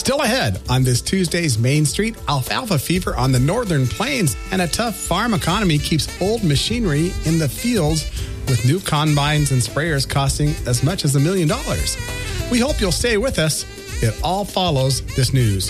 Still ahead on this Tuesday's Main Street, alfalfa fever on the northern plains, and a tough farm economy keeps old machinery in the fields with new combines and sprayers costing as much as $1 million. We hope you'll stay with us. It all follows this news.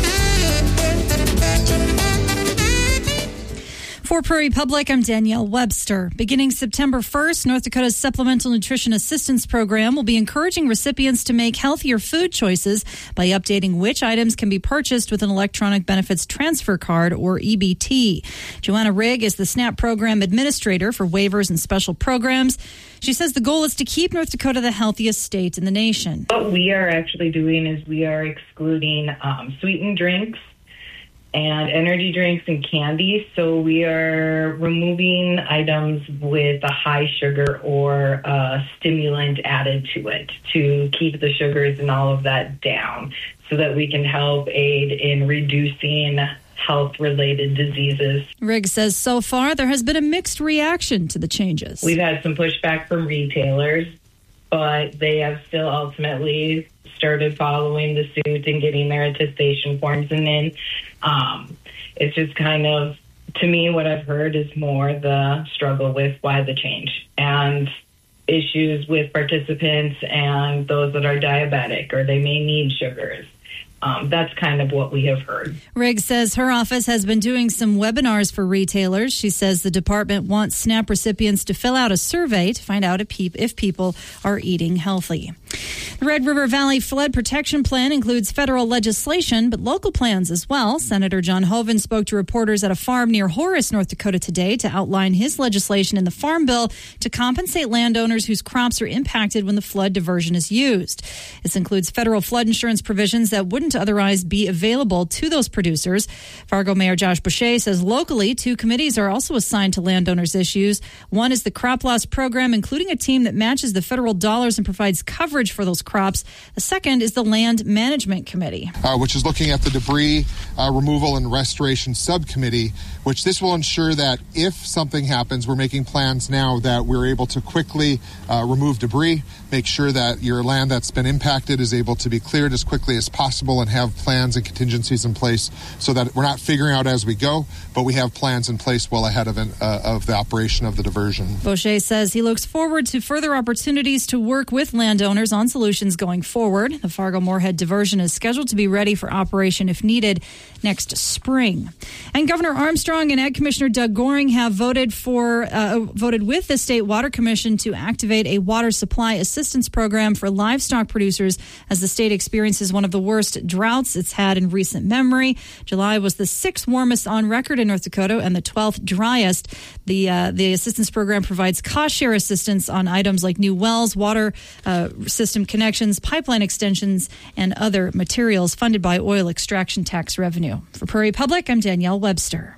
For Prairie Public, I'm Danielle Webster. Beginning September 1st, North Dakota's Supplemental Nutrition Assistance Program will be encouraging recipients to make healthier food choices by updating which items can be purchased with an Electronic Benefits Transfer Card, or EBT. Joanna Rigg is the SNAP Program Administrator for Waivers and Special Programs. She says the goal is to keep North Dakota the healthiest state in the nation. What we are actually doing is we are excluding sweetened drinks and energy drinks and candy. So we are removing items with a high sugar or a stimulant added to it to keep the sugars and all of that down so that we can help aid in reducing health-related diseases. Rigg says so far there has been a mixed reaction to the changes. We've had some pushback from retailers, but they have still ultimately started following the suit and getting their attestation forms. And then it's just kind of, to me, what I've heard is more the struggle with why the change and issues with participants and those that are diabetic or they may need sugars. That's kind of what we have heard. Rigg says her office has been doing some webinars for retailers. She says the department wants SNAP recipients to fill out a survey to find out if people are eating healthy. The Red River Valley Flood Protection Plan includes federal legislation, but local plans as well. Senator John Hoeven spoke to reporters at a farm near Horace, North Dakota today to outline his legislation in the Farm Bill to compensate landowners whose crops are impacted when the flood diversion is used. This includes federal flood insurance provisions that wouldn't otherwise be available to those producers. Fargo Mayor Josh Boucher says locally, 2 committees are also assigned to landowners' issues. One is the Crop Loss Program, including a team that matches the federal dollars and provides coverage for those crops. The second is the Land Management Committee, which is looking at the Debris Removal and Restoration Subcommittee, which this will ensure that if something happens, we're making plans now that we're able to quickly remove debris, make sure that your land that's been impacted is able to be cleared as quickly as possible and have plans and contingencies in place so that we're not figuring out as we go, but we have plans in place well ahead of the operation of the diversion. Boucher says he looks forward to further opportunities to work with landowners on solutions going forward. The Fargo-Moorhead diversion is scheduled to be ready for operation if needed next spring. And Governor Armstrong and Ag Commissioner Doug Goring have voted with the State Water Commission to activate a water supply assistance program for livestock producers as the state experiences one of the worst droughts it's had in recent memory. July was the 6th warmest on record in North Dakota and the 12th driest. The assistance program provides cost share assistance on items like new wells, water system connections, pipeline extensions, and other materials funded by oil extraction tax revenue. For Prairie Public, I'm Danielle Webster.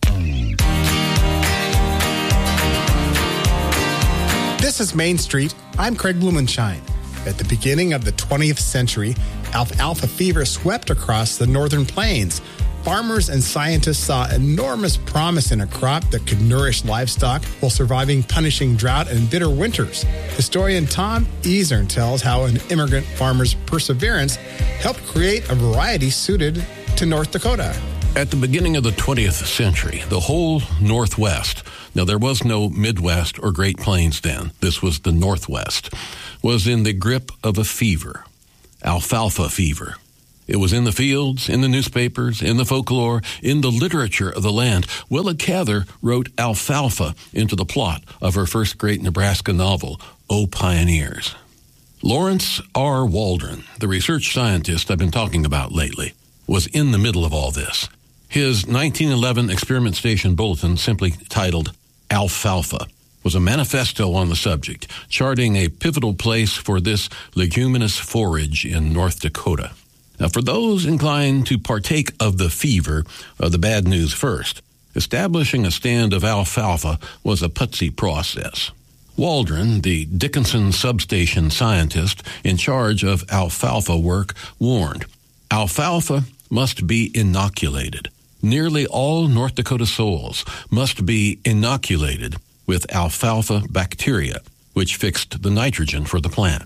This is Main Street. I'm Craig Blumenshine. At the beginning of the 20th century, alfalfa fever swept across the northern plains. Farmers and scientists saw enormous promise in a crop that could nourish livestock while surviving punishing drought and bitter winters. Historian Tom Easern tells how an immigrant farmer's perseverance helped create a variety suited to North Dakota. At the beginning of the 20th century, the whole Northwest, now there was no Midwest or Great Plains then, this was the Northwest, was in the grip of a fever, alfalfa fever. It was in the fields, in the newspapers, in the folklore, in the literature of the land. Willa Cather wrote alfalfa into the plot of her first great Nebraska novel, O Pioneers. Lawrence R. Waldron, the research scientist I've been talking about lately, was in the middle of all this. His 1911 Experiment Station Bulletin, simply titled Alfalfa, was a manifesto on the subject, charting a pivotal place for this leguminous forage in North Dakota. Now, for those inclined to partake of the fever, the bad news first, establishing a stand of alfalfa was a putsy process. Waldron, the Dickinson substation scientist in charge of alfalfa work, warned, alfalfa must be inoculated. Nearly all North Dakota soils must be inoculated with alfalfa bacteria, which fixed the nitrogen for the plant.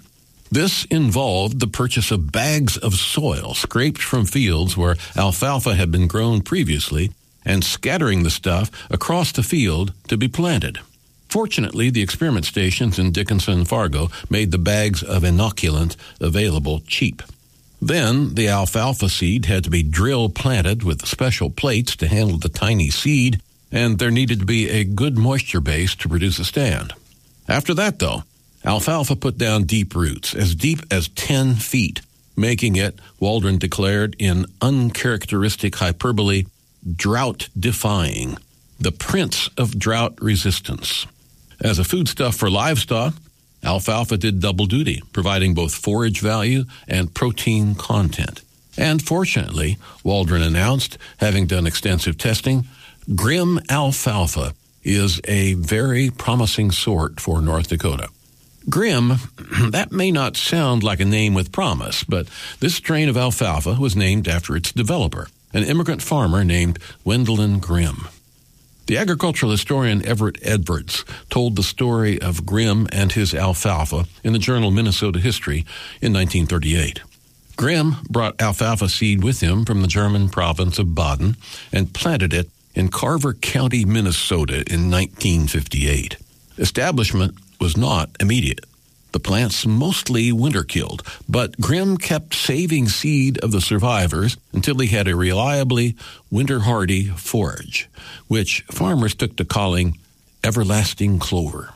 This involved the purchase of bags of soil scraped from fields where alfalfa had been grown previously and scattering the stuff across the field to be planted. Fortunately, the experiment stations in Dickinson and Fargo made the bags of inoculant available cheap. Then the alfalfa seed had to be drill planted with special plates to handle the tiny seed, and there needed to be a good moisture base to produce a stand. After that, though, alfalfa put down deep roots, as deep as 10 feet, making it, Waldron declared in uncharacteristic hyperbole, drought-defying, the prince of drought resistance. As a foodstuff for livestock, alfalfa did double duty, providing both forage value and protein content. And fortunately, Waldron announced, having done extensive testing, Grimm alfalfa is a very promising sort for North Dakota. Grimm, that may not sound like a name with promise, but this strain of alfalfa was named after its developer, an immigrant farmer named Wendelin Grimm. The agricultural historian Everett Edwards told the story of Grimm and his alfalfa in the journal Minnesota History in 1938. Grimm brought alfalfa seed with him from the German province of Baden and planted it in Carver County, Minnesota in 1958. Establishment was not immediate. The plants mostly winter-killed, but Grimm kept saving seed of the survivors until he had a reliably winter-hardy forage, which farmers took to calling everlasting clover.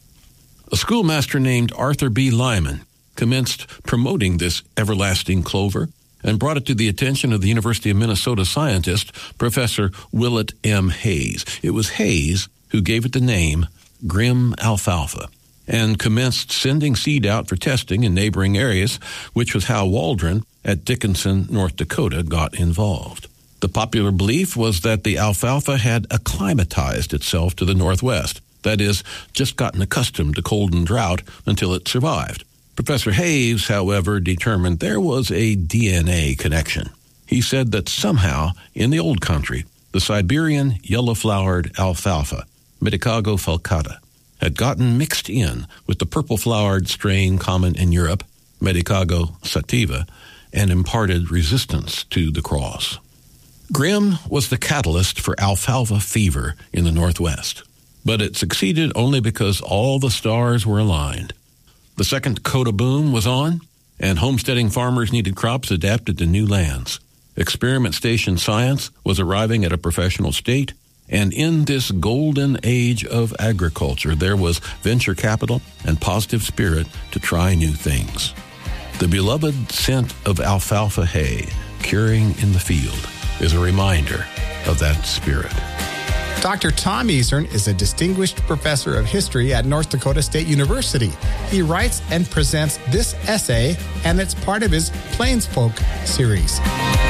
A schoolmaster named Arthur B. Lyman commenced promoting this everlasting clover and brought it to the attention of the University of Minnesota scientist, Professor Willett M. Hayes. It was Hayes who gave it the name Grimm alfalfa, and commenced sending seed out for testing in neighboring areas, which was how Waldron at Dickinson, North Dakota, got involved. The popular belief was that the alfalfa had acclimatized itself to the Northwest, that is, just gotten accustomed to cold and drought until it survived. Professor Hayes, however, determined there was a DNA connection. He said that somehow, in the old country, the Siberian yellow-flowered alfalfa, Medicago falcata, had gotten mixed in with the purple-flowered strain common in Europe, Medicago sativa, and imparted resistance to the cross. Grimm was the catalyst for alfalfa fever in the Northwest, but it succeeded only because all the stars were aligned. The second Dakota boom was on, and homesteading farmers needed crops adapted to new lands. Experiment station science was arriving at a professional state, and in this golden age of agriculture, there was venture capital and positive spirit to try new things. The beloved scent of alfalfa hay curing in the field is a reminder of that spirit. Dr. Tom Eastern is a distinguished professor of history at North Dakota State University. He writes and presents this essay, and it's part of his Plains Folk series.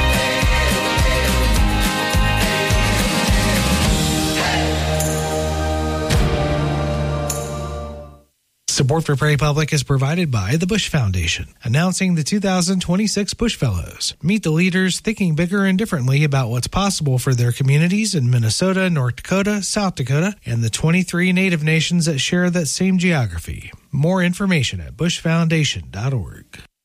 Support for Prairie Public is provided by the Bush Foundation, announcing the 2026 Bush Fellows. Meet the leaders thinking bigger and differently about what's possible for their communities in Minnesota, North Dakota, South Dakota, and the 23 Native nations that share that same geography. More information at bushfoundation.org.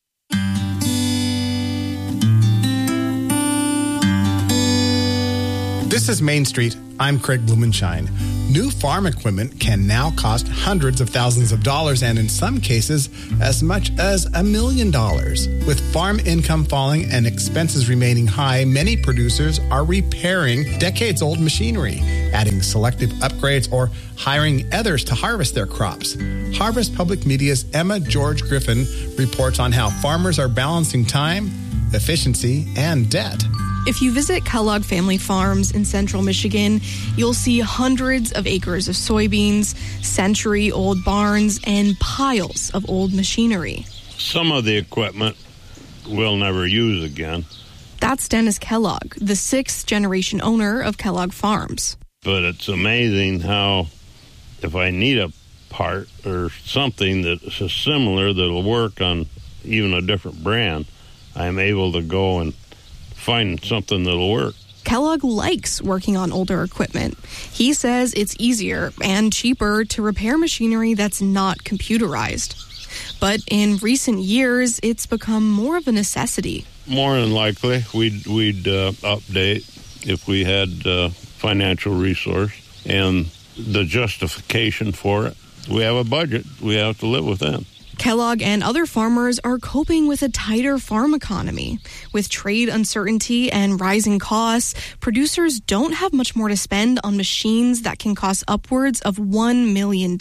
This is Main Street. I'm Craig Blumenshine. New farm equipment can now cost hundreds of thousands of dollars and in some cases as much as $1 million. With farm income falling and expenses remaining high, many producers are repairing decades-old machinery, adding selective upgrades, or hiring others to harvest their crops. Harvest Public Media's Emma George Griffin reports on how farmers are balancing time, efficiency, and debt. If you visit Kellogg Family Farms in central Michigan, you'll see hundreds of acres of soybeans, century-old barns, and piles of old machinery. Some of the equipment we'll never use again. That's Dennis Kellogg, the sixth-generation owner of Kellogg Farms. But it's amazing how if I need a part or something that's similar that'll work on even a different brand, I'm able to go and find something that'll work. Kellogg likes working on older equipment. He says it's easier and cheaper to repair machinery that's not computerized. But in recent years, it's become more of a necessity. More than likely, we'd update if we had financial resource and the justification for it. We have a budget. We have to live within. Kellogg and other farmers are coping with a tighter farm economy. With trade uncertainty and rising costs, producers don't have much more to spend on machines that can cost upwards of $1 million.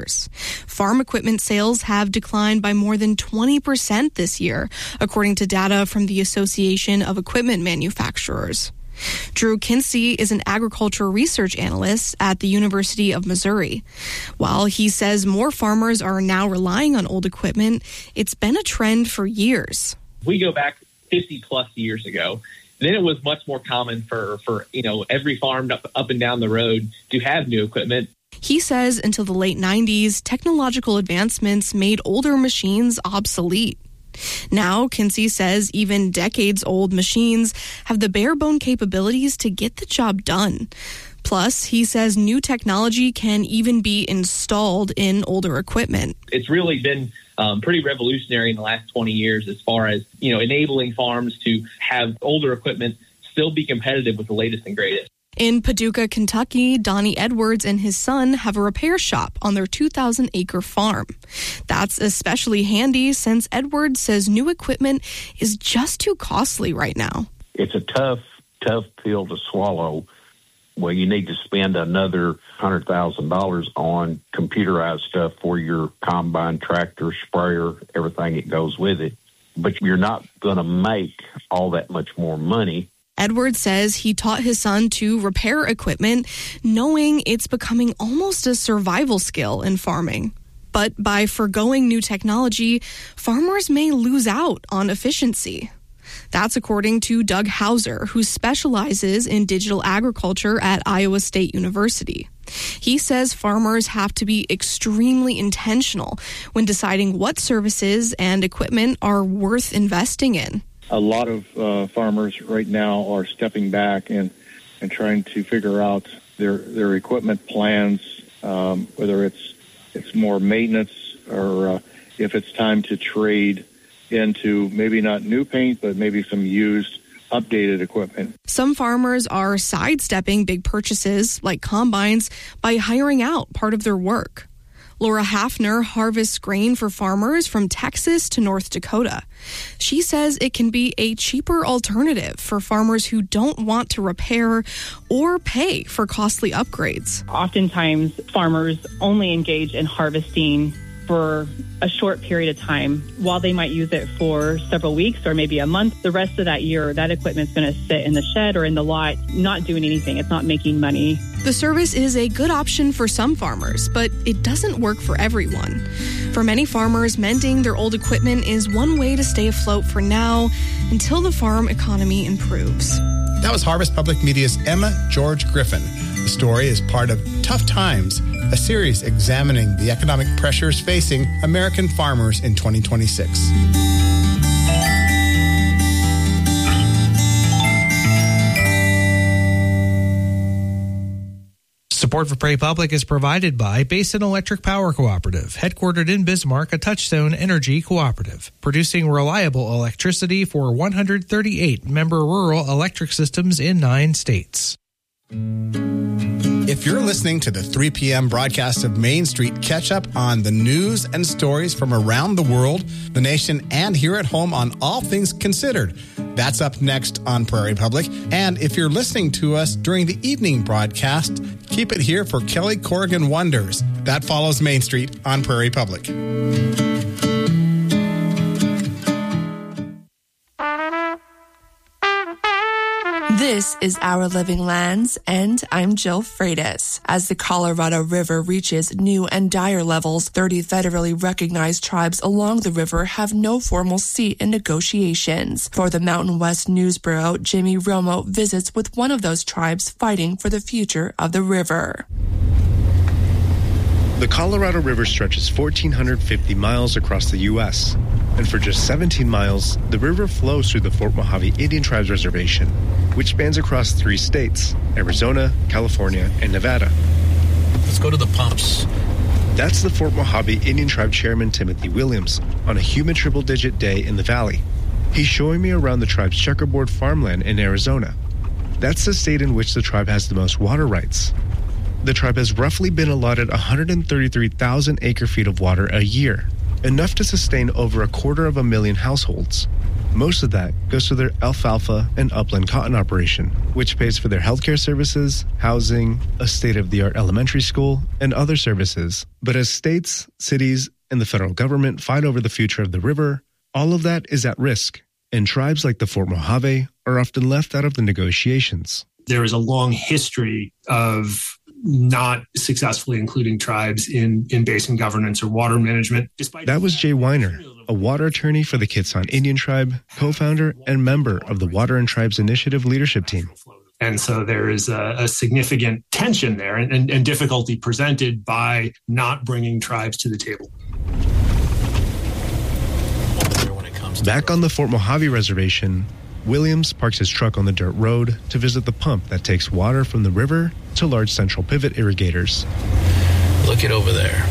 Farm equipment sales have declined by more than 20% this year, according to data from the Association of Equipment Manufacturers. Drew Kinsey is an agriculture research analyst at the University of Missouri. While he says more farmers are now relying on old equipment, it's been a trend for years. We go back 50 plus years ago. Then it was much more common for every farm up and down the road to have new equipment. He says until the late 90s, technological advancements made older machines obsolete. Now, Kinsey says even decades-old machines have the bare-bone capabilities to get the job done. Plus, he says new technology can even be installed in older equipment. It's really been pretty revolutionary in the last 20 years as far as, enabling farms to have older equipment still be competitive with the latest and greatest. In Paducah, Kentucky, Donnie Edwards and his son have a repair shop on their 2,000-acre farm. That's especially handy since Edwards says new equipment is just too costly right now. It's a tough pill to swallow. Well, you need to spend another $100,000 on computerized stuff for your combine, tractor, sprayer, everything that goes with it. But you're not going to make all that much more money. Edwards says he taught his son to repair equipment, knowing it's becoming almost a survival skill in farming. But by forgoing new technology, farmers may lose out on efficiency. That's according to Doug Hauser, who specializes in digital agriculture at Iowa State University. He says farmers have to be extremely intentional when deciding what services and equipment are worth investing in. A lot of farmers right now are stepping back and trying to figure out their equipment plans, whether it's more maintenance or if it's time to trade into maybe not new paint, but maybe some used, updated equipment. Some farmers are sidestepping big purchases like combines by hiring out part of their work. Laura Hafner harvests grain for farmers from Texas to North Dakota. She says it can be a cheaper alternative for farmers who don't want to repair or pay for costly upgrades. Oftentimes, farmers only engage in harvesting for a short period of time. While they might use it for several weeks or maybe a month, the rest of that year, that equipment's going to sit in the shed or in the lot, not doing anything. It's not making money. The service is a good option for some farmers, but it doesn't work for everyone. For many farmers, mending their old equipment is one way to stay afloat for now until the farm economy improves. That was Harvest Public Media's Emma George Griffin. The story is part of Tough Times, a series examining the economic pressures facing American farmers in 2026. Support for Prairie Public is provided by Basin Electric Power Cooperative, headquartered in Bismarck, a Touchstone Energy cooperative, producing reliable electricity for 138 member rural electric systems in 9 states. If you're listening to the 3 p.m. broadcast of Main Street, catch up on the news and stories from around the world, the nation, and here at home on All Things Considered. That's up next on Prairie Public. And if you're listening to us during the evening broadcast, keep it here for Kelly Corrigan Wonders. That follows Main Street on Prairie Public. This is Our Living Lands, and I'm Jill Freitas. As the Colorado River reaches new and dire levels, 30 federally recognized tribes along the river have no formal seat in negotiations. For the Mountain West News Bureau, Jimmy Romo visits with one of those tribes fighting for the future of the river. The Colorado River stretches 1,450 miles across the U.S., and for just 17 miles, the river flows through the Fort Mojave Indian Tribes Reservation, which spans across 3 states, Arizona, California, and Nevada. Let's go to the pumps. That's the Fort Mojave Indian Tribe Chairman Timothy Williams on a humid triple-digit day in the valley. He's showing me around the tribe's checkerboard farmland in Arizona. That's the state in which the tribe has the most water rights. The tribe has roughly been allotted 133,000 acre-feet of water a year, enough to sustain over 250,000 households. Most of that goes to their alfalfa and upland cotton operation, which pays for their healthcare services, housing, a state-of-the-art elementary school, and other services. But as states, cities, and the federal government fight over the future of the river, all of that is at risk, and tribes like the Fort Mojave are often left out of the negotiations. There is a long history of not successfully including tribes in basin governance or water management. That was Jay Weiner, a water attorney for the Kitsap Indian Tribe, co-founder and member of the Water and Tribes Initiative leadership team. And so there is a significant tension there and difficulty presented by not bringing tribes to the table. Back on the Fort Mojave Reservation, Williams parks his truck on the dirt road to visit the pump that takes water from the river to large central pivot irrigators. Look at over there.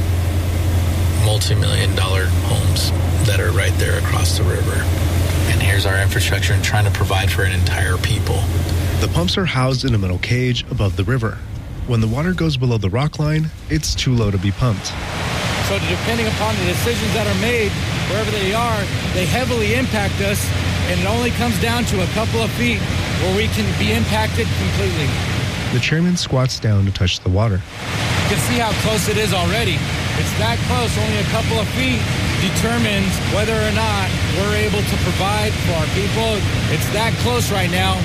Multi-million-dollar homes that are right there across the river. And here's our infrastructure and trying to provide for an entire people. The pumps are housed in a metal cage above the river. When the water goes below the rock line, it's too low to be pumped. So depending upon the decisions that are made, wherever they are, they heavily impact us, and it only comes down to a couple of feet where we can be impacted completely. The chairman squats down to touch the water. You can see how close it is already. It's that close, only a couple of feet determines whether or not we're able to provide for our people. It's that close right now.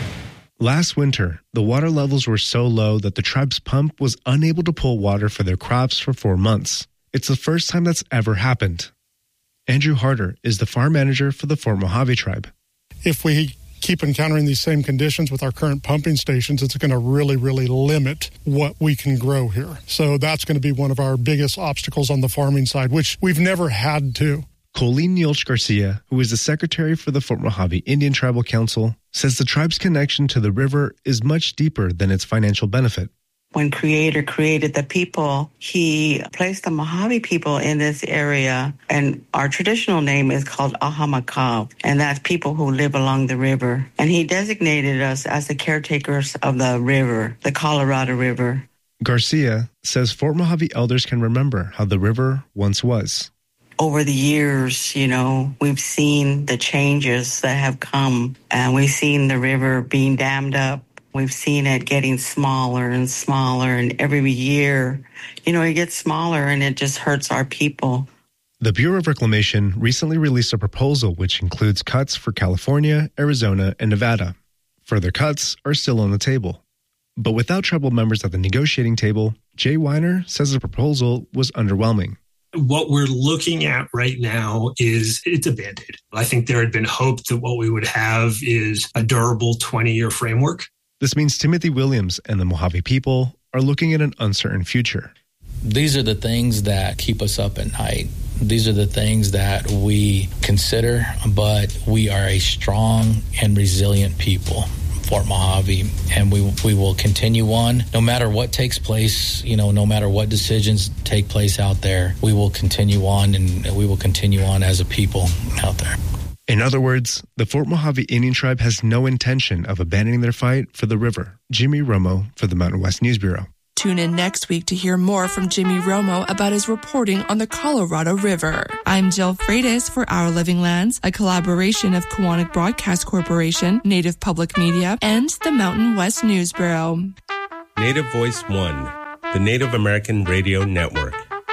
Last winter, the water levels were so low that the tribe's pump was unable to pull water for their crops for 4 months. It's the first time that's ever happened. Andrew Harder is the farm manager for the Fort Mojave tribe. If we keep encountering these same conditions with our current pumping stations, it's going to really, really limit what we can grow here. So that's going to be one of our biggest obstacles on the farming side, which we've never had to. Colleen Nielsch Garcia, who is the secretary for the Fort Mojave Indian Tribal Council, says the tribe's connection to the river is much deeper than its financial benefit. When Creator created the people, he placed the Mojave people in this area, and our traditional name is called Ahamakaw, and that's people who live along the river. And he designated us as the caretakers of the river, the Colorado River. Garcia says Fort Mojave elders can remember how the river once was. Over the years, we've seen the changes that have come, and we've seen the river being dammed up. We've seen it getting smaller and smaller, and every year, it gets smaller, and it just hurts our people. The Bureau of Reclamation recently released a proposal which includes cuts for California, Arizona, and Nevada. Further cuts are still on the table. But without tribal members at the negotiating table, Jay Weiner says the proposal was underwhelming. What we're looking at right now it's a Band-Aid. I think there had been hope that what we would have is a durable 20-year framework. This means Timothy Williams and the Mojave people are looking at an uncertain future. These are the things that keep us up at night. These are the things that we consider, but we are a strong and resilient people, Fort Mojave, and we will continue on. No matter what takes place, no matter what decisions take place out there, we will continue on, and we will continue on as a people out there. In other words, the Fort Mojave Indian Tribe has no intention of abandoning their fight for the river. Jimmy Romo for the Mountain West News Bureau. Tune in next week to hear more from Jimmy Romo about his reporting on the Colorado River. I'm Jill Freitas for Our Living Lands, a collaboration of Kiwanis Broadcast Corporation, Native Public Media, and the Mountain West News Bureau. Native Voice One, the Native American Radio Network.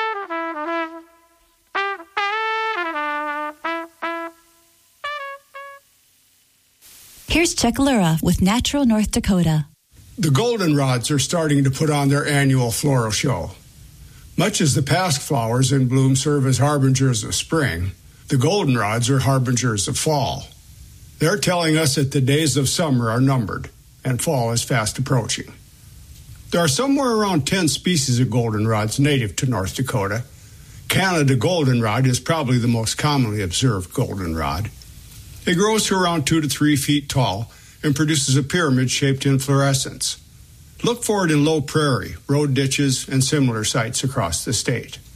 Here's Chuck Lura with Natural North Dakota. The goldenrods are starting to put on their annual floral show. Much as the pasque flowers in bloom serve as harbingers of spring, the goldenrods are harbingers of fall. They're telling us that the days of summer are numbered and fall is fast approaching. There are somewhere around 10 species of goldenrods native to North Dakota. Canada goldenrod is probably the most commonly observed goldenrod. It grows to around 2 to 3 feet tall and produces a pyramid-shaped inflorescence. Look for it in low prairie, road ditches, and similar sites across the state.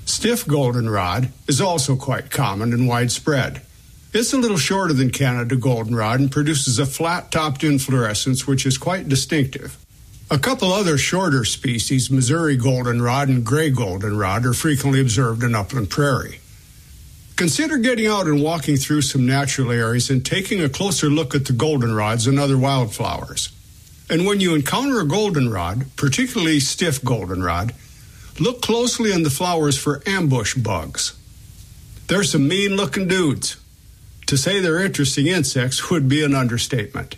Stiff goldenrod is also quite common and widespread. It's a little shorter than Canada goldenrod and produces a flat-topped inflorescence which is quite distinctive. A couple other shorter species, Missouri goldenrod and gray goldenrod, are frequently observed in upland prairie. Consider getting out and walking through some natural areas and taking a closer look at the goldenrods and other wildflowers. And when you encounter a goldenrod, particularly stiff goldenrod, look closely in the flowers for ambush bugs. They're some mean-looking dudes. To say they're interesting insects would be an understatement.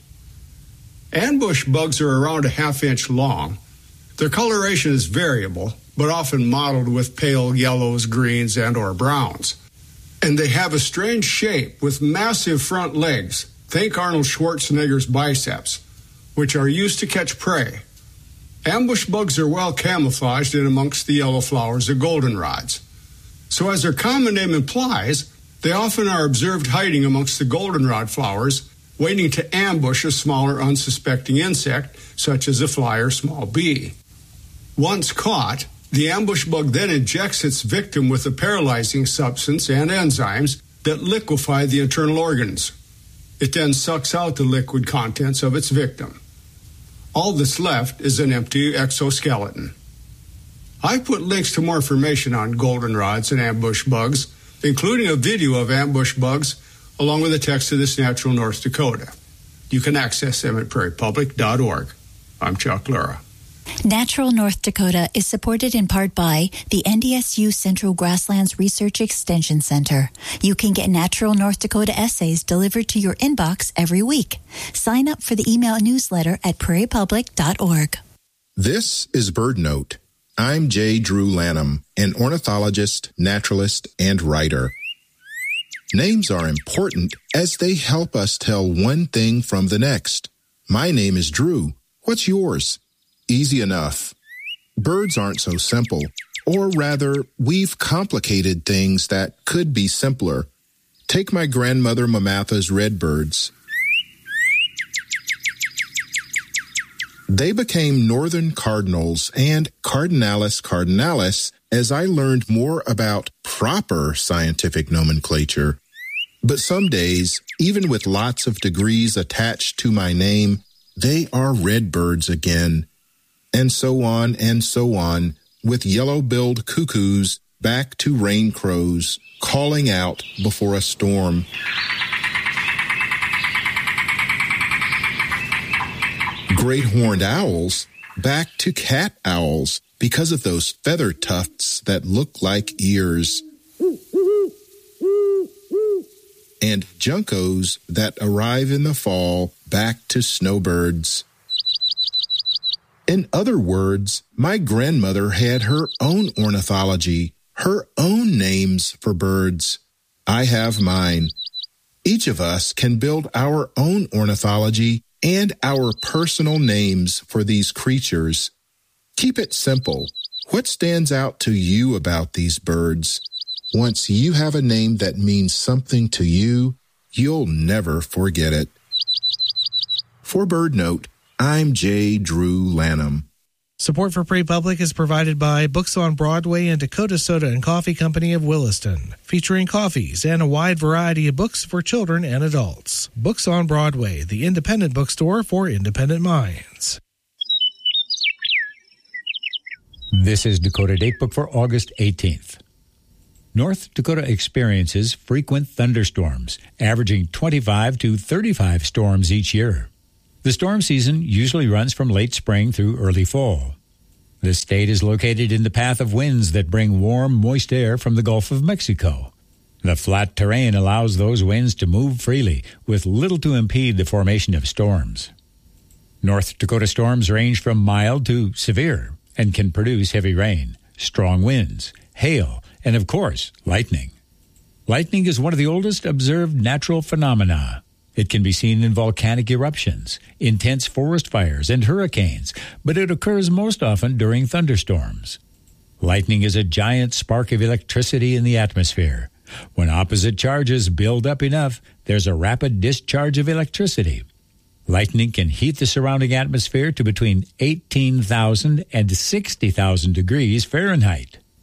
Ambush bugs are around a half-inch long. Their coloration is variable, but often mottled with pale yellows, greens, and or browns. And they have a strange shape with massive front legs. Think Arnold Schwarzenegger's biceps, which are used to catch prey. Ambush bugs are well camouflaged in amongst the yellow flowers of goldenrods. So as their common name implies, they often are observed hiding amongst the goldenrod flowers, waiting to ambush a smaller unsuspecting insect, such as a fly or small bee. Once caught, the ambush bug then injects its victim with a paralyzing substance and enzymes that liquefy the internal organs. It then sucks out the liquid contents of its victim. All that's left is an empty exoskeleton. I've put links to more information on goldenrods and ambush bugs, including a video of ambush bugs, along with a text of this Natural North Dakota. You can access them at prairiepublic.org. I'm Chuck Lura. Natural North Dakota is supported in part by the NDSU Central Grasslands Research Extension Center. You can get Natural North Dakota essays delivered to your inbox every week. Sign up for the email newsletter at prairiepublic.org. This is BirdNote. I'm J. Drew Lanham, an ornithologist, naturalist, and writer. Names are important as they help us tell one thing from the next. My name is Drew. What's yours? Easy enough. Birds aren't so simple, or rather, we've complicated things that could be simpler. Take my grandmother Mamatha's redbirds. They became northern cardinals and Cardinalis cardinalis as I learned more about proper scientific nomenclature. But some days, even with lots of degrees attached to my name, they are redbirds again. And so on, with yellow-billed cuckoos back to rain crows, calling out before a storm. Great horned owls back to cat owls because of those feather tufts that look like ears. And juncos that arrive in the fall back to snowbirds. In other words, my grandmother had her own ornithology, her own names for birds. I have mine. Each of us can build our own ornithology and our personal names for these creatures. Keep it simple. What stands out to you about these birds? Once you have a name that means something to you, you'll never forget it. For BirdNote, I'm J. Drew Lanham. Support for Prairie Public is provided by Books on Broadway and Dakota Soda and Coffee Company of Williston, featuring coffees and a wide variety of books for children and adults. Books on Broadway, the independent bookstore for independent minds. This is Dakota Datebook for August 18th. North Dakota experiences frequent thunderstorms, averaging 25 to 35 storms each year. The storm season usually runs from late spring through early fall. The state is located in the path of winds that bring warm, moist air from the Gulf of Mexico. The flat terrain allows those winds to move freely, with little to impede the formation of storms. North Dakota storms range from mild to severe and can produce heavy rain, strong winds, hail, and, of course, lightning. Lightning is one of the oldest observed natural phenomena. It can be seen in volcanic eruptions, intense forest fires, and hurricanes, but it occurs most often during thunderstorms. Lightning is a giant spark of electricity in the atmosphere. When opposite charges build up enough, there's a rapid discharge of electricity. Lightning can heat the surrounding atmosphere to between 18,000 and 60,000 degrees Fahrenheit.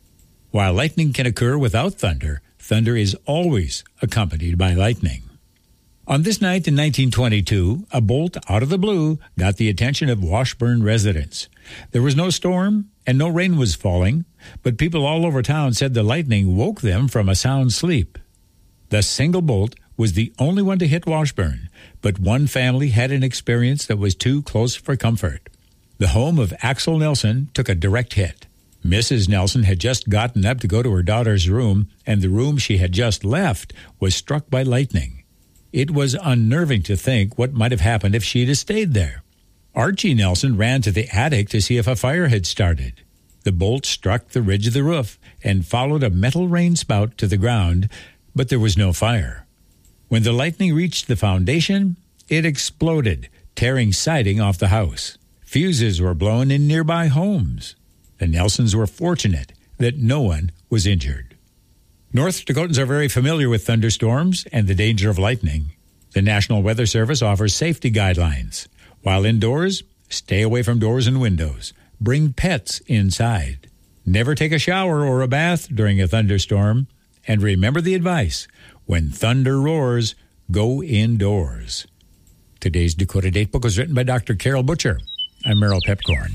While lightning can occur without thunder, thunder is always accompanied by lightning. On this night in 1922, a bolt out of the blue got the attention of Washburn residents. There was no storm and no rain was falling, but people all over town said the lightning woke them from a sound sleep. The single bolt was the only one to hit Washburn, but one family had an experience that was too close for comfort. The home of Axel Nelson took a direct hit. Mrs. Nelson had just gotten up to go to her daughter's room, and the room she had just left was struck by lightning. It was unnerving to think what might have happened if she'd have stayed there. Archie Nelson ran to the attic to see if a fire had started. The bolt struck the ridge of the roof and followed a metal rain spout to the ground, but there was no fire. When the lightning reached the foundation, it exploded, tearing siding off the house. Fuses were blown in nearby homes. The Nelsons were fortunate that no one was injured. North Dakotans are very familiar with thunderstorms and the danger of lightning. The National Weather Service offers safety guidelines. While indoors, stay away from doors and windows. Bring pets inside. Never take a shower or a bath during a thunderstorm. And remember the advice, when thunder roars, go indoors. Today's Dakota Datebook was written by Dr. Carol Butcher. I'm Merrill Pepcorn.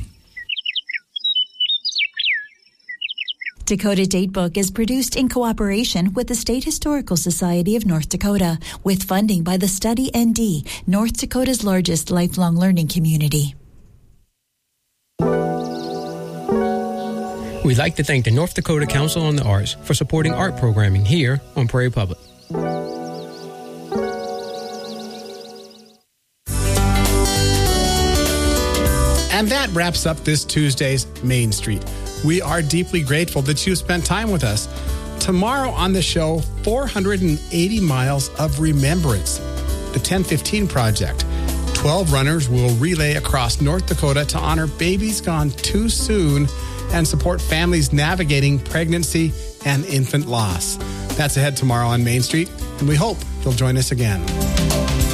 Dakota Datebook is produced in cooperation with the State Historical Society of North Dakota, with funding by the Study ND, North Dakota's largest lifelong learning community. We'd like to thank the North Dakota Council on the Arts for supporting art programming here on Prairie Public. And that wraps up this Tuesday's Main Street. We are deeply grateful that you spent time with us. Tomorrow on the show, 480 miles of remembrance, the 1015 Project. 12 runners will relay across North Dakota to honor babies gone too soon and support families navigating pregnancy and infant loss. That's ahead tomorrow on Main Street, and we hope you'll join us again.